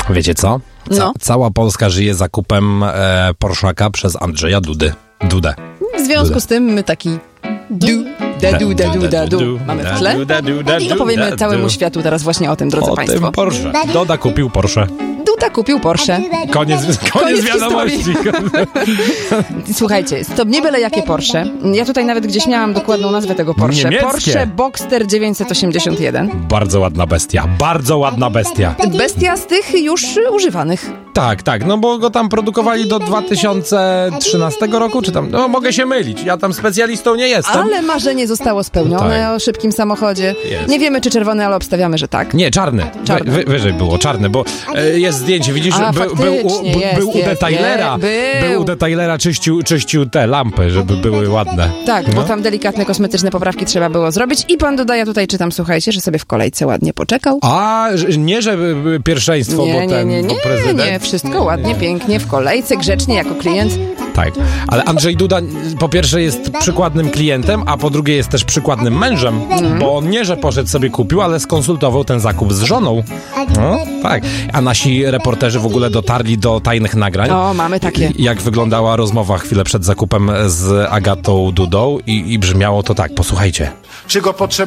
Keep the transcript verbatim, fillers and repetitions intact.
Wiecie co? Ca- No. Cała Polska żyje zakupem e, Porszaka przez Andrzeja Dudy. Dudę. W związku Duda. z tym my taki du, da du, da du, da du mamy w tle i opowiemy całemu światu teraz właśnie o tym, drodzy O Państwo. tym Porsche. Doda kupił Porsche. Duda kupił Porsche. Koniec, koniec, Koniec wiadomości. Słuchajcie, to nie byle jakie Porsche. Ja tutaj nawet gdzieś miałam dokładną nazwę tego Porsche. Niemieckie. Porsche Boxster dziewięćset osiemdziesiąt jeden. Bardzo ładna bestia. Bardzo ładna bestia. Bestia z tych już używanych. Tak, tak, no bo go tam produkowali do dwa tysiące trzynastego roku, czy tam, no mogę się mylić, ja tam specjalistą nie jestem. Ale marzenie zostało spełnione Tak. o szybkim samochodzie. Jest. Nie wiemy, czy czerwony, ale obstawiamy, że tak. Nie, czarny. Czarny. Wy, wyżej było, czarny, bo e, jest zdjęcie, widzisz, A, był, był, u, faktycznie, był, jest, był u jest, detailera, nie, był. był u detailera, czyścił, czyścił te lampy, żeby były ładne. Tak, No. bo tam delikatne kosmetyczne poprawki trzeba było zrobić i pan Duda, ja tutaj czytam, słuchajcie, że sobie w kolejce ładnie poczekał. A, że- nie, że y, pierwszeństwo, Nie, bo nie, ten, nie, bo nie, prezydent. nie, wszystko ładnie, pięknie, w kolejce, grzecznie jako klient. Tak, ale Andrzej Duda po pierwsze jest przykładnym klientem, a po drugie jest też przykładnym mężem, Mhm. bo on nie, że poszedł sobie kupił, ale skonsultował ten zakup z żoną. No, tak. A nasi reporterzy w ogóle dotarli do tajnych nagrań. O, mamy takie. Jak wyglądała rozmowa chwilę przed zakupem z Agatą Dudą i, i brzmiało to tak, posłuchajcie. Czy go potrzebujesz?